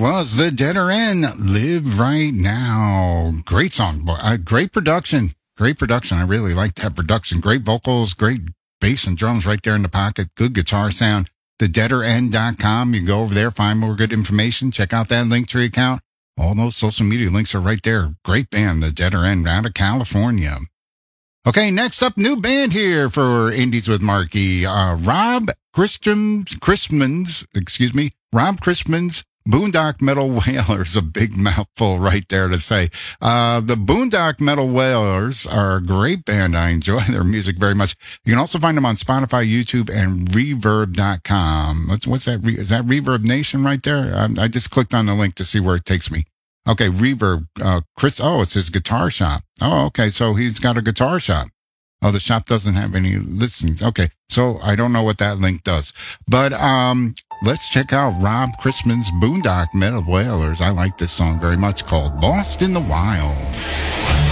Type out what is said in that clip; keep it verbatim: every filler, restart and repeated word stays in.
was The Deader End, Live Right Now. Great song, boy. Uh, great production. Great production. I really like that production. Great vocals, great bass and drums right there in the pocket. Good guitar sound. the deader end dot com. You can go over there, find more good information. Check out that Linktree account. All those social media links are right there. Great band, The Deader End, out of California. Okay, next up, new band here for Indies with Marky. Uh, Rob Christman's, Christman's, excuse me, Rob Christman's Boondock Metal Wailers, a big mouthful right there to say. Uh, the Boondock Metal Wailers are a great band. I enjoy their music very much. You can also find them on Spotify, YouTube, and reverb dot com. What's, what's that? Is that Reverb Nation right there? I, I just clicked on the link to see where it takes me. Okay, Reverb, uh, Chris, oh, it's his guitar shop. Oh, okay, so he's got a guitar shop. Oh, the shop doesn't have any listings. Okay, so I don't know what that link does. But um, let's check out Rob Christman's Boondock Metal Wailers. I like this song very much, called Lost in the Wilds.